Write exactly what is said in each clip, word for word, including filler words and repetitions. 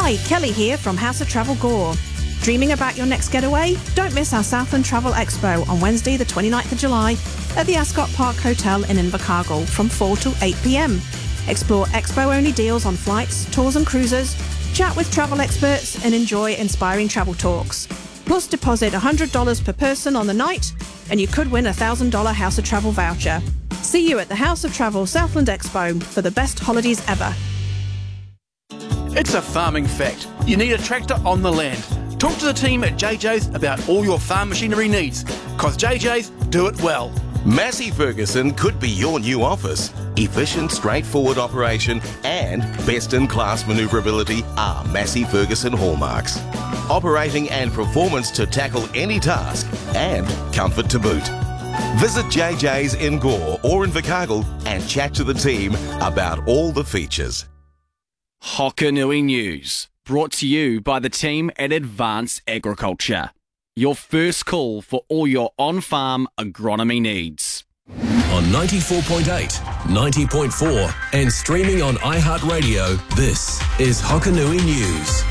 Hi, Kelly here from House of Travel Gore. Dreaming about your next getaway? Don't miss our Southland Travel Expo on Wednesday the twenty-ninth of July at the Ascot Park Hotel in Invercargill from four till eight p m. Explore expo-only deals on flights, tours and cruises, chat with travel experts and enjoy inspiring travel talks. Plus deposit one hundred dollars per person on the night and you could win a one thousand dollars House of Travel voucher. See you at the House of Travel Southland Expo for the best holidays ever. It's a farming fact. You need a tractor on the land. Talk to the team at J J's about all your farm machinery needs, cause J J's do it well. Massey Ferguson could be your new office. Efficient, straightforward operation and best-in-class manoeuvrability are Massey Ferguson hallmarks. Operating and performance to tackle any task and comfort to boot. Visit J J's in Gore or in Invercargill and chat to the team about all the features. Hokanui News, brought to you by the team at Advanced Agriculture. Your first call for all your on-farm agronomy needs. On ninety-four point eight, ninety point four and streaming on iHeartRadio, this is Hokanui News.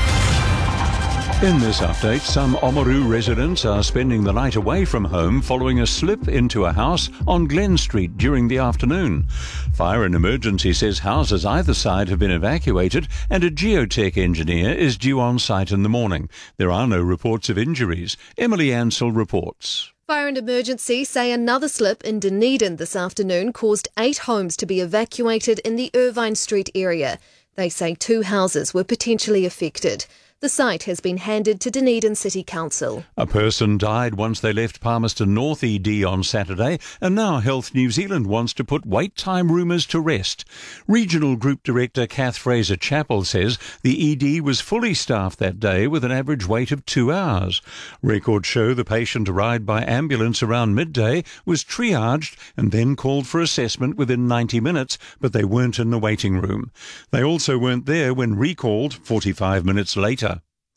In this update, some Oamaru residents are spending the night away from home following a slip into a house on Glen Street during the afternoon. Fire and Emergency says houses either side have been evacuated and a geotech engineer is due on site in the morning. There are no reports of injuries. Emily Ansell reports. Fire and Emergency say another slip in Dunedin this afternoon caused eight homes to be evacuated in the Irvine Street area. They say two houses were potentially affected. The site has been handed to Dunedin City Council. A person died once they left Palmerston North E D on Saturday, and now Health New Zealand wants to put wait time rumours to rest. Regional Group Director Kath Fraser-Chappell says the E D was fully staffed that day with an average wait of two hours. Records show the patient arrived by ambulance around midday, was triaged and then called for assessment within ninety minutes, but they weren't in the waiting room. They also weren't there when recalled forty-five minutes later.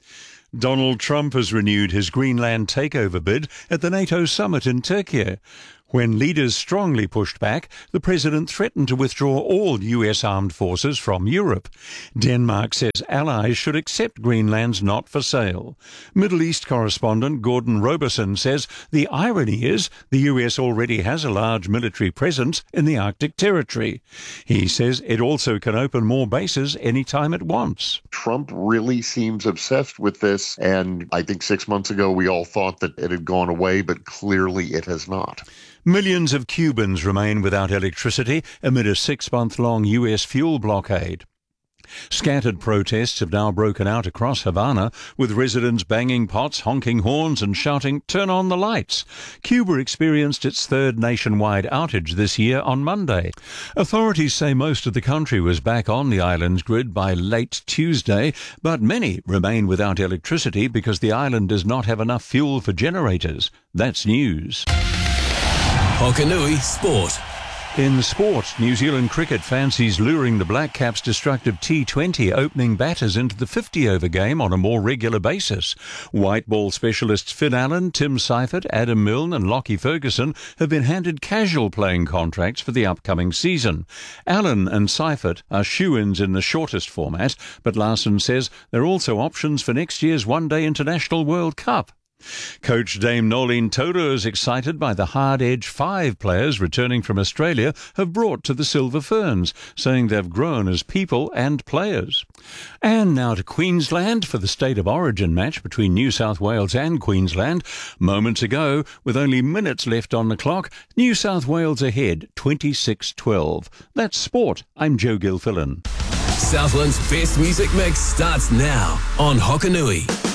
Donald Trump has renewed his Greenland takeover bid at the NATO summit in Turkey. When leaders strongly pushed back, the president threatened to withdraw all U S armed forces from Europe. Denmark says allies should accept Greenland's not for sale. Middle East correspondent Gordon Roberson says the irony is the U S already has a large military presence in the Arctic territory. He says it also can open more bases anytime it wants. Trump really seems obsessed with this, and I think six months ago we all thought that it had gone away, but clearly it has not. Millions of Cubans remain without electricity amid a six-month-long U S fuel blockade. Scattered protests have now broken out across Havana, with residents banging pots, honking horns and shouting, "Turn on the lights." Cuba experienced its third nationwide outage this year on Monday. Authorities say most of the country was back on the island's grid by late Tuesday, but many remain without electricity because the island does not have enough fuel for generators. That's news. Hokanui Sport. In sport, New Zealand cricket fancies luring the Black Caps' destructive T twenty opening batters into the fifty-over game on a more regular basis. White ball specialists Finn Allen, Tim Seifert, Adam Milne and Lockie Ferguson have been handed casual playing contracts for the upcoming season. Allen and Seifert are shoo-ins in the shortest format, but Larson says there are also options for next year's One-Day International World Cup. Coach Dame Nolene Todo is excited by the hard-edge five players returning from Australia have brought to the Silver Ferns, saying they've grown as people and players. And now to Queensland for the State of Origin match between New South Wales and Queensland. Moments ago, with only minutes left on the clock, New South Wales ahead twenty-six twelve. That's sport. I'm Joe Gilfillan. Southland's best music mix starts now on Hokanui.